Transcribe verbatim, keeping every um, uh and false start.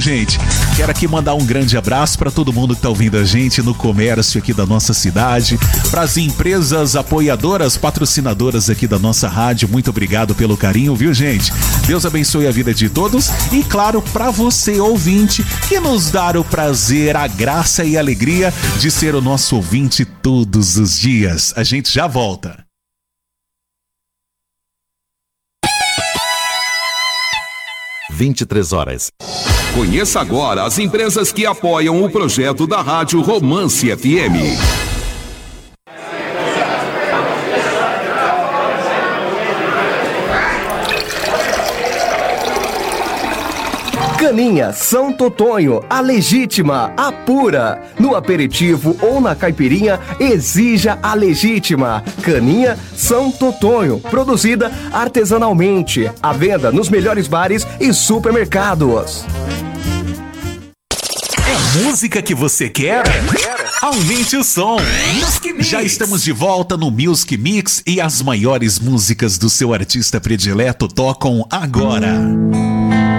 gente? Quero aqui mandar um grande abraço para todo mundo que tá ouvindo a gente no comércio aqui da nossa cidade, para as empresas apoiadoras, patrocinadoras aqui da nossa rádio. Muito obrigado pelo carinho, viu, gente? Deus abençoe a vida de todos e, claro, para você, ouvinte, que nos dá o prazer, a graça e a alegria de ser o nosso ouvinte todos os dias. A gente já volta. vinte e três horas. Conheça agora as empresas que apoiam o projeto da Rádio Romance F M. Caninha São Totonho, a legítima, a pura. No aperitivo ou na caipirinha, exija a legítima. Caninha São Totonho, produzida artesanalmente. À venda nos melhores bares e supermercados. É música que você quer? Aumente o som. Já estamos de volta no Music Mix e as maiores músicas do seu artista predileto tocam agora.